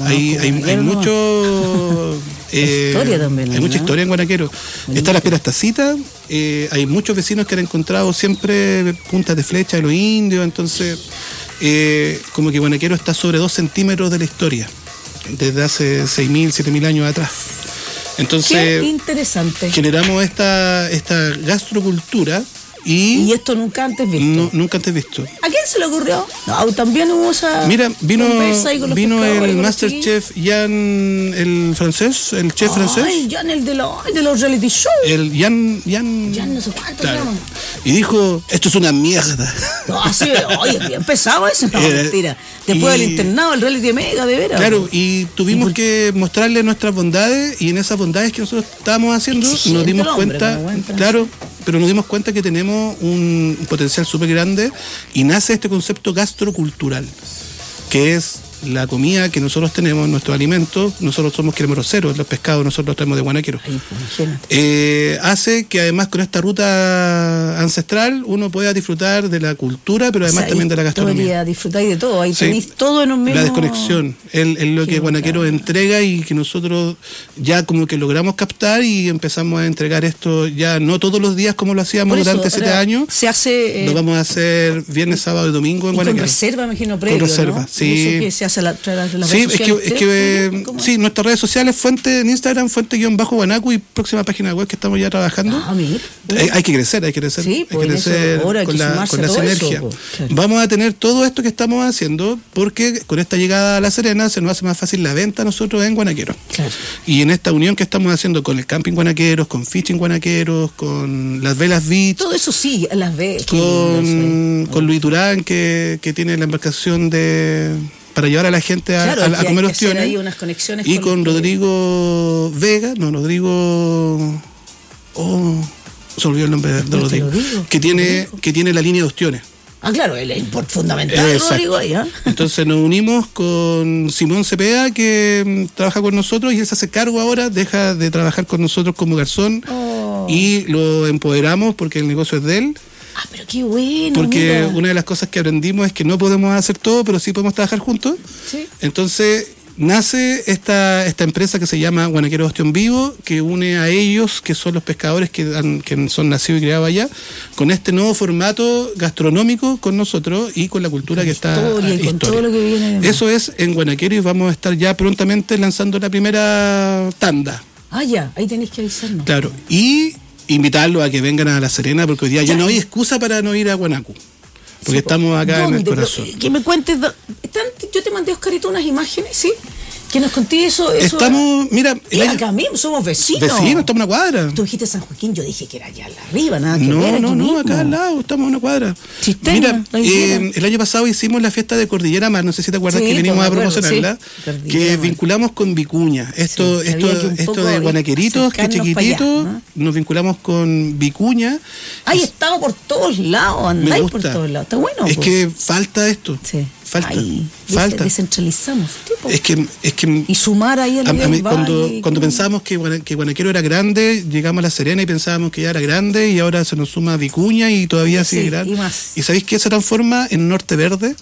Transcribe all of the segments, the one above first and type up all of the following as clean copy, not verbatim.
hay mucho... historia también. Hay mucha historia en Guanaquero. Está la Piedra Tacita, hay muchos vecinos que han encontrado siempre puntas de flecha de los indios, entonces como que Guanaquero está sobre 2 centímetros de la historia, desde hace 6.000, 7.000 años atrás. Entonces, qué interesante. Generamos esta gastrocultura. Y esto nunca antes visto. Nunca antes visto. ¿A quién se le ocurrió? No, también hubo esa. Mira, vino el Masterchef Jan, el francés, el chef francés. Ay, Jan, el de los reality shows. El Jan no sé cuánto se llama. Y dijo, esto es una mierda. No, así, oye, bien pesado eso. No, mentira. Después del internado, el reality de Mega, de veras. Claro, y tuvimos que mostrarle nuestras bondades, y en esas bondades que nosotros estábamos haciendo, nos dimos cuenta, claro, pero nos dimos cuenta que tenemos un potencial súper grande, y nace este concepto gastrocultural, que es la comida que nosotros tenemos, nuestros alimentos. Nosotros somos cremeroceros, los pescados nosotros los traemos de Guanaquero. Hace que además con esta ruta ancestral uno pueda disfrutar de la cultura, pero además también de la gastronomía. Disfrutar de todo, ahí tenéis todo en un mismo... La desconexión, es lo que Guanaquero entrega, y que nosotros ya como que logramos captar y empezamos a entregar esto ya no todos los días como lo hacíamos durante 7 años. Se hace... lo vamos a hacer viernes, sábado y domingo en Guanaquero. Con reserva, me imagino, previo, con reserva, ¿no? sí. Eso que se hace las redes sí, nuestras redes sociales, fuente en Instagram, fuente-guanacu, y próxima página web que estamos ya trabajando. Hay que crecer, sí, hay que crecer con la sinergia. Claro. Vamos a tener todo esto que estamos haciendo, porque con esta llegada a La Serena se nos hace más fácil la venta a nosotros en Guanaquero. Claro. Y en esta unión que estamos haciendo con el Camping Guanaqueros, con Fishing Guanaqueros, con las Velas Beach, todo eso sí, las ve. Con Luis Durán, que tiene la embarcación para llevar a la gente a comer ostiones, unas conexiones, y con Rodrigo Vega, se olvidó el nombre de Rodrigo, que tiene la línea de ostiones. Claro, él es fundamental, Rodrigo, ahí, ¿eh? Entonces nos unimos con Simón Cepeda, que trabaja con nosotros, y él se hace cargo ahora, deja de trabajar con nosotros como garzón, y lo empoderamos porque el negocio es de él. Pero qué bueno. Porque una de las cosas que aprendimos es que no podemos hacer todo, pero sí podemos trabajar juntos. Sí. Entonces nace esta empresa que se llama Guanaquero Ostión Vivo, que une a ellos, que son los pescadores que son nacidos y criados allá, con este nuevo formato gastronómico con nosotros y con la cultura que está con todo lo que viene. Eso es en Guanaquero, y vamos a estar ya prontamente lanzando la primera tanda. Ya, ahí tenéis que avisarnos. Claro, y invitarlos a que vengan a La Serena, porque hoy día ya no hay excusa para no ir a Guanacu, porque estamos acá en el corazón. Que me cuentes, yo te mandé, Oscarito, unas imágenes, ¿sí? Que nos conté eso. Estamos, mira... acá mismo, somos vecinos. Estamos en una cuadra. Tú dijiste San Joaquín, yo dije que era allá arriba, nada que ver. No, acá al lado, estamos en una cuadra. Mira, el año pasado hicimos la fiesta de Cordillera Mar, no sé si te acuerdas, que venimos a promocionarla, que vinculamos con Vicuña. Esto de Guanaqueritos, que chiquititos, nos vinculamos con Vicuña. Estado por todos lados, andáis por todos lados. Está bueno. Es que falta esto. Sí. Falta. Descentralizamos. Es que y sumar ahí cuando pensábamos que Guanaquero era grande, llegamos a La Serena y pensábamos que ya era grande, y ahora se nos suma Vicuña y todavía sigue grande. ¿Y sabéis qué se transforma en Norte Verde?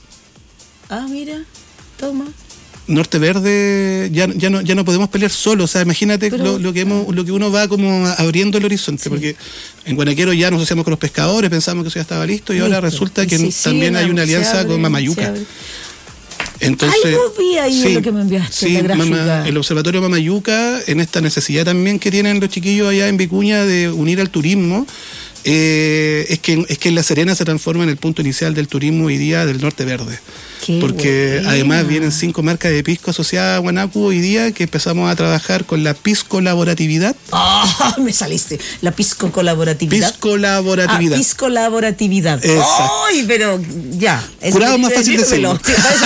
Mira, toma. Norte Verde, ya no podemos pelear solos. O sea, imagínate lo que uno va como abriendo el horizonte, porque en Guanaquero ya nos asociamos con los pescadores, pensamos que eso ya estaba listo, y ahora resulta que también hay una alianza con Mamayuca. Entonces, algo vi ahí lo que me enviaste, la gráfica. El Observatorio Mamayuca, en esta necesidad también que tienen los chiquillos allá en Vicuña de unir al turismo, es que La Serena se transforma en el punto inicial del turismo hoy día del Norte Verde. Porque además vienen 5 marcas de pisco asociadas a Guanacu hoy día, que empezamos a trabajar con la piscolaboratividad. Me saliste. La piscolaboratividad. Piscolaboratividad. ¡Ay, pero ya! Curado más fácil decirlo.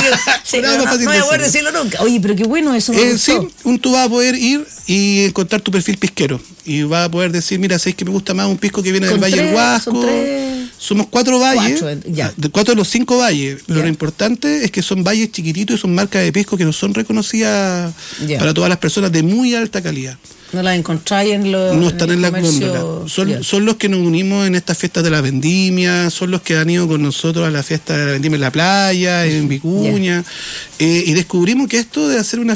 No voy a poder decirlo nunca. Oye, pero qué bueno eso. Tú vas a poder ir y encontrar tu perfil pisquero. Y vas a poder decir, mira, ¿sabes que me gusta más un pisco que viene del Valle del Huasco? Somos 4 valles, 4 de los 5 valles, pero lo importante es que son valles chiquititos y son marcas de pisco que no son reconocidas para todas las personas, de muy alta calidad. No las encontráis no están en la góndola. Son los que nos unimos en estas fiestas de la vendimia, son los que han ido con nosotros a la fiesta de la vendimia en la playa, en Vicuña, y descubrimos que esto de hacer una